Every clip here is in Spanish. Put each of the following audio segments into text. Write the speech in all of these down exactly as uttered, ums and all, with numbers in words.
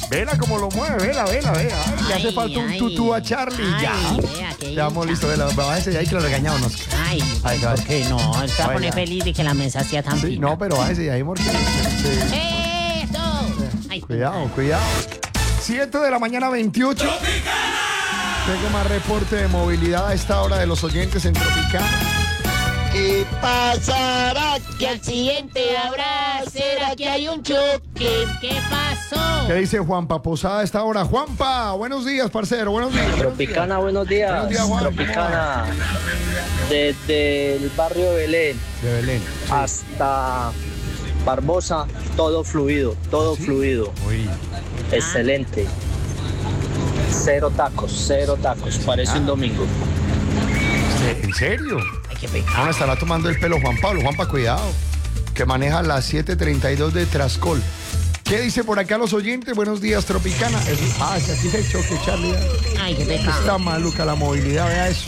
Vela como lo mueve, vela, vela, vela. Ay, le hace falta un ay. tutú a Charlie. Ay, ya. vea, qué Ya vamos hincha. listo, vela. Bájese de ahí que lo regañamos. Nos... Ay, Ay, ¿por ay. qué no? Él se va a Ay, poner ya. feliz de que la mesa sea tan Sí, fina. no, pero bájese de ahí, porque... sí. ¡Eso! Ay, Cuidado, cuidado. siete de la mañana, veintiocho. Tengo más reporte de movilidad a esta hora de los oyentes en Tropicana. ¿Qué pasará? ¿qué accidente habrá? ¿Será que hay un choque? ¿Qué pasó? ¿Qué dice Juanpa Posada a esta hora? Juanpa, buenos días, parcero, buenos días. Tropicana, buenos días. Buenos días, Juan. Tropicana, desde el barrio de Belén De Belén. hasta Barbosa, todo fluido, todo ¿Sí? fluido. Uy. Excelente. Cero tacos, cero tacos. Parece un domingo. ¿En serio? Ay, qué pecado. Ah, me estará tomando el pelo Juan Pablo. Juanpa, cuidado. Que maneja las siete treinta y dos de Trascol. ¿Qué dice por acá los oyentes? Buenos días, Tropicana. Es- Ah, si aquí se choque, Charlie. Ay, qué pecado. Está maluca la movilidad, vea eso.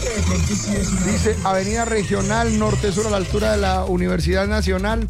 Dice Avenida Regional Norte-Sur a la altura de la Universidad Nacional.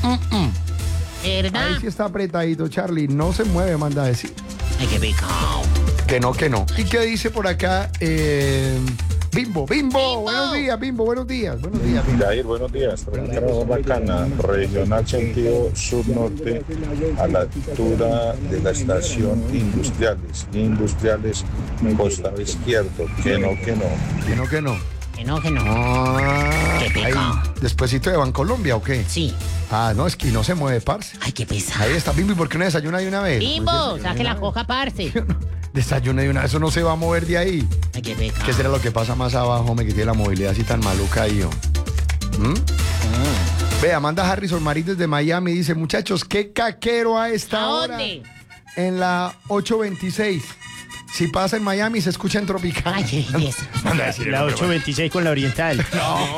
¿Verdad? Ahí sí está apretadito, Charlie. No se mueve, manda a decir. Ay, qué pecado. Que no, que no. ¿Y qué dice por acá? Eh, Bimbo, Bimbo, Bimbo. buenos días, Bimbo, buenos días. Buenos días, Bimbo. Jair, buenos días. Tropicana Bacana, regional sentido sur-norte, a la altura de la estación Industriales. Industriales, costado izquierdo. Que no, que no. Que no, que no. Que no, que no. Ah, Qué ahí, pecado. despuésito de Bancolombia, ¿o qué? Sí. Ah, no, es que no se mueve, parce. Ay, qué pesado. Ahí está, Bimbo, ¿y por qué no desayuna de una vez? Bimbo, Pues, saque la coja, parce. Desayuna de una vez, eso no se va a mover de ahí. Ay, qué pecado. ¿Qué será lo que pasa más abajo, me que tiene la movilidad así tan maluca ahí, yo? ¿Mm? Vea, manda Harrison Marín desde Miami, dice, muchachos, qué caquero a esta ¿A hora. dónde? En la ocho veintiséis. Si pasa en Miami, se escucha en Tropicana. Ay, qué belleza. Manda a decir, La ocho veintiséis con la oriental. Ay,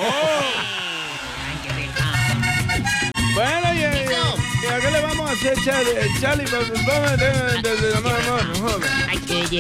qué pecado. Bueno, y, y, y, ¿a qué le vamos a hacer, Charlie? Charlie, pues, vamos a... Ay, qué belleza.